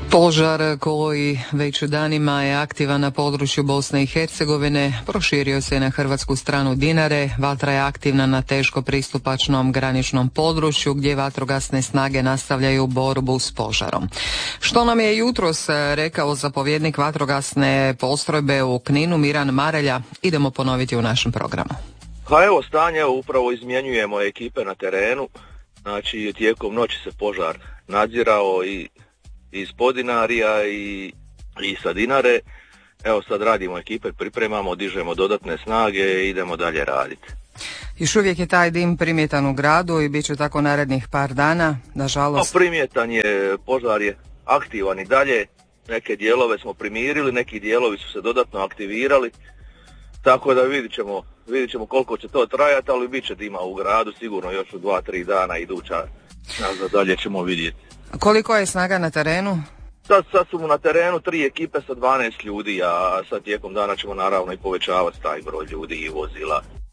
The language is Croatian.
Požar koji već danima je aktivan na području Bosne i Hercegovine proširio se na hrvatsku stranu Dinare. Vatra je aktivna na teško pristupačnom graničnom području gdje vatrogasne snage nastavljaju borbu s požarom. Što nam je jutros rekao zapovjednik vatrogasne postrojbe u Kninu Miran Marelja, idemo ponoviti u našem programu. Pa evo stanje, upravo izmjenjujemo ekipe na terenu. Znači tijekom noći se požar nadzirao i iz Podinarija i sa Dinare. Evo sad radimo ekipe, pripremamo, dižemo dodatne snage i idemo dalje raditi. Još uvijek je taj dim primjetan u gradu i bit će tako narednih par dana, nažalost. No, primjetan je, požar je aktivan i dalje. Neke dijelove smo primirili, neki dijelovi su se dodatno aktivirali. Tako da vidit ćemo koliko će to trajati, ali bit će dima u gradu sigurno još u 2-3 dana iduća. Dalje ćemo vidjeti. Koliko je snaga na terenu? Sad su na terenu 3 ekipe sa 12 ljudi, a sad tijekom dana ćemo naravno i povećavati taj broj ljudi i vozila.